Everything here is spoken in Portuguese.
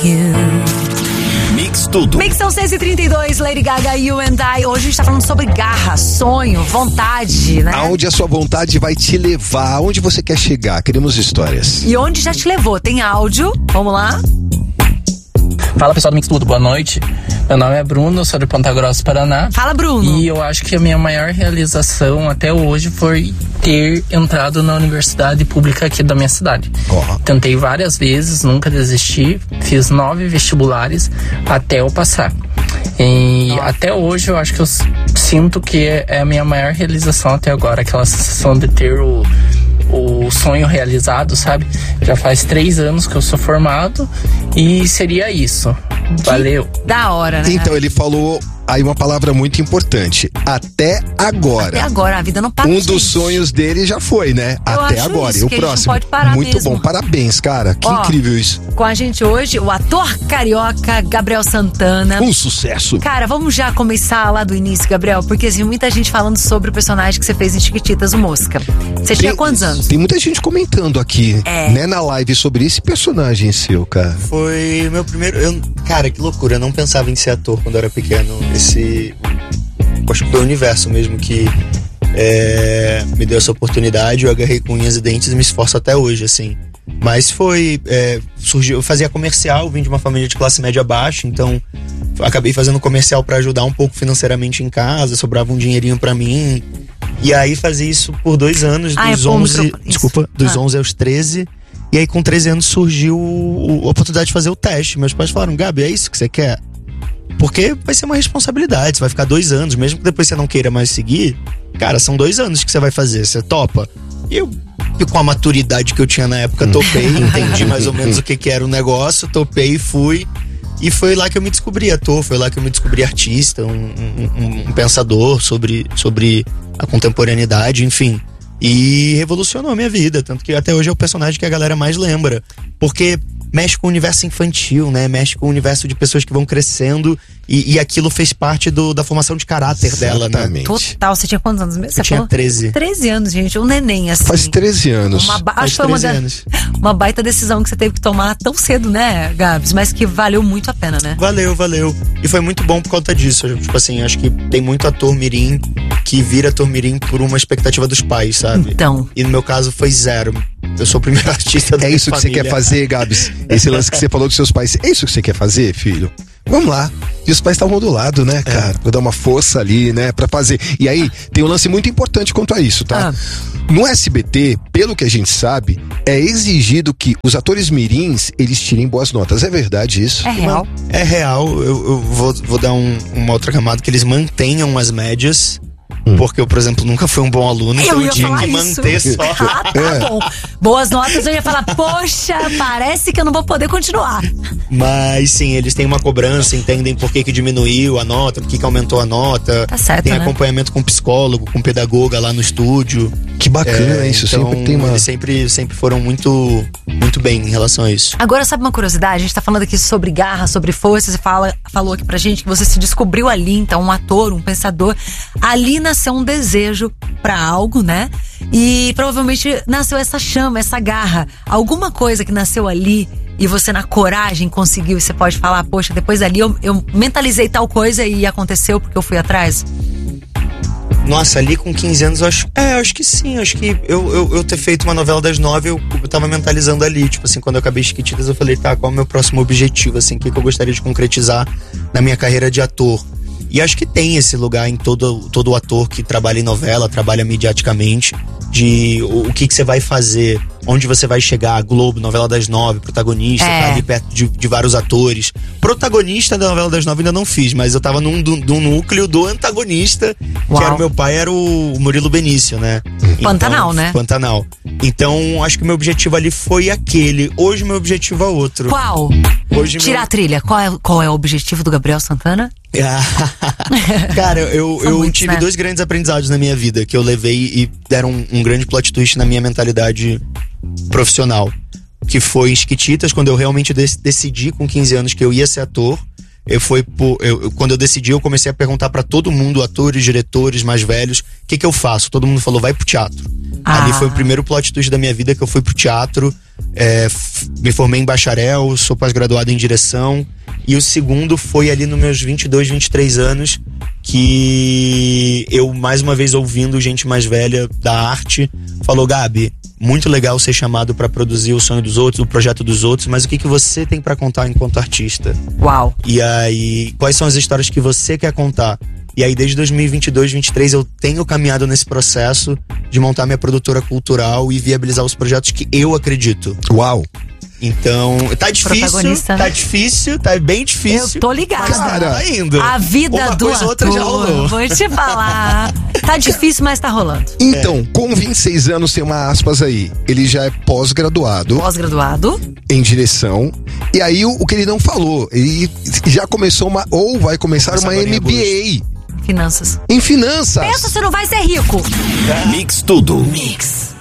you. Mix tudo. Mix são 6h32, Lady Gaga, You and I. Hoje a gente tá falando sobre garra, sonho, vontade, né? Aonde a sua vontade vai te levar, aonde você quer chegar. Queremos histórias. E onde já te levou? Tem áudio? Vamos lá? Fala, pessoal do Mix Tudo, boa noite. Meu nome é Bruno, sou de Ponta Grossa, Paraná. Fala, Bruno. E eu acho que a minha maior realização até hoje foi ter entrado na universidade pública aqui da minha cidade. Tentei várias vezes, nunca desisti. Fiz 9 vestibulares até eu passar. E até hoje eu acho que eu sinto que é a minha maior realização até agora. Aquela sensação de ter o sonho realizado, sabe? Já faz 3 anos que eu sou formado e seria isso. Valeu. Da hora, né? Então, ele falou aí uma palavra muito importante. Até agora. Até agora, a vida não para. Um dos sonhos dele já foi, né? Até agora. Isso, e o que próximo. a gente não pode parar muito mesmo. bom. Parabéns, cara. Que incrível isso. Com a gente hoje, o ator carioca Gabriel Santana. Um sucesso. Cara, vamos já começar lá do início, Gabriel, porque assim, muita gente falando sobre o personagem que você fez em Chiquititas, o Mosca. Você tinha quantos anos? Tem muita gente comentando aqui, né, na live sobre esse personagem seu, cara. Foi meu primeiro... Cara, que loucura. Eu não pensava em ser ator quando eu era pequeno. Acho que foi o universo mesmo que me deu essa oportunidade. Eu agarrei com unhas e dentes e me esforço até hoje, assim. Mas surgiu, eu fazia comercial, vim de uma família de classe média baixa, então acabei fazendo comercial pra ajudar um pouco financeiramente em casa, sobrava um dinheirinho pra mim. E aí fazia isso por 2 anos, dos 11 aos 13. E aí com 13 anos surgiu a oportunidade de fazer o teste. Meus pais falaram: Gabi, é isso que você quer? Porque vai ser uma responsabilidade, você vai ficar 2 anos, mesmo que depois você não queira mais seguir. Cara, são 2 anos que você vai fazer, você topa? E eu, com a maturidade que eu tinha na época, topei, entendi mais ou menos o que era o negócio, topei e fui. E foi lá que eu me descobri ator, foi lá que eu me descobri artista, um pensador sobre a contemporaneidade, enfim. E revolucionou a minha vida, tanto que até hoje é o personagem que a galera mais lembra. Porque mexe com o universo infantil, né? Mexe com o universo de pessoas que vão crescendo e aquilo fez parte da formação de caráter dela, né? Total. Você tinha quantos anos mesmo? Eu tinha 13. 13 anos, gente. Um neném, assim. Faz 13 anos. Acho que foi uma baita decisão que você teve que tomar tão cedo, né, Gabs? Mas que valeu muito a pena, né? Valeu. E foi muito bom por conta disso. Tipo assim, acho que tem muito ator mirim que vira ator mirim por uma expectativa dos pais, sabe? Então. E no meu caso foi 0. Eu sou o primeiro artista da minha família. É isso que você quer fazer, Gabs? Esse lance que você falou dos seus pais. É isso que você quer fazer, filho? Vamos lá. E os pais estavam do lado, né, cara? Pra dar uma força ali, né, pra fazer. E aí, tem um lance muito importante quanto a isso, tá? No SBT, pelo que a gente sabe, é exigido que os atores mirins, eles tirem boas notas. É verdade isso? É real? É real. Eu vou dar uma outra camada, que eles mantenham as médias. Porque eu, por exemplo, nunca fui um bom aluno, então eu tinha que manter só. Bom. Boas notas, eu ia falar, poxa, parece que eu não vou poder continuar. Mas sim, eles têm uma cobrança, entendem por que diminuiu a nota, por que aumentou a nota. Tá certo, tem né? Acompanhamento com psicólogo, com pedagoga lá no estúdio. Que bacana isso, então, sempre tem uma... Eles sempre foram muito bem em relação a isso. Agora, sabe uma curiosidade? A gente tá falando aqui sobre garra, sobre força. Você falou aqui pra gente que você se descobriu ali, então, um ator, um pensador. Ali nasceu um desejo pra algo, né? E provavelmente nasceu essa chama, essa garra. Alguma coisa que nasceu ali e você na coragem conseguiu. E você pode falar, poxa, depois ali eu mentalizei tal coisa e aconteceu porque eu fui atrás. Nossa, ali com 15 anos, eu acho que sim. Acho que eu ter feito uma novela das 9, eu tava mentalizando ali. Tipo assim, quando eu acabei Chiquititas, eu falei, tá, qual é o meu próximo objetivo? Assim, o que eu gostaria de concretizar na minha carreira de ator? E acho que tem esse lugar em todo ator que trabalha em novela, trabalha mediaticamente, de o que você vai fazer, onde você vai chegar. Globo, novela das 9, protagonista, tá ali perto de vários atores. Protagonista da novela das 9 ainda não fiz, mas eu tava num núcleo do antagonista, que era o meu pai, era o Murilo Benício, né? Pantanal, né? Pantanal. Então, acho que o meu objetivo ali foi aquele. Hoje o meu objetivo é outro. Qual? Tira a trilha. Qual é o objetivo do Gabriel Santana? Cara, eu tive 2 grandes aprendizados na minha vida que eu levei e deram um grande plot twist na minha mentalidade profissional, que foi em Chiquititas, quando eu realmente decidi com 15 anos que eu ia ser ator. Quando eu decidi, eu comecei a perguntar pra todo mundo, atores, diretores mais velhos, o que eu faço? Todo mundo falou, vai pro teatro. Ali foi o primeiro plot twist da minha vida, que eu fui pro teatro, me formei em bacharel, sou pós-graduado em direção, e o segundo foi ali nos meus 22, 23 anos, que eu, mais uma vez ouvindo gente mais velha da arte, falou, Gabi, muito legal ser chamado pra produzir o sonho dos outros, o projeto dos outros, mas o que você tem pra contar enquanto artista? Uau! E aí, quais são as histórias que você quer contar? E aí, desde 2022, 2023, eu tenho caminhado nesse processo de montar minha produtora cultural e viabilizar os projetos que eu acredito. Uau! Então, tá difícil, tá bem difícil. Eu tô ligada. Cara, tá indo. A vida Uma do coisa ou outra já rolou. ator, vou te falar. Tá difícil, mas tá rolando. Então, com 26 anos, tem uma aspas aí. Ele já é pós-graduado Pós-graduado. em direção. E aí, o que ele não falou, ele já começou vai começar uma MBA Finanças. em finanças. Pensa se não vai ser rico. Mix Tudo. Mix.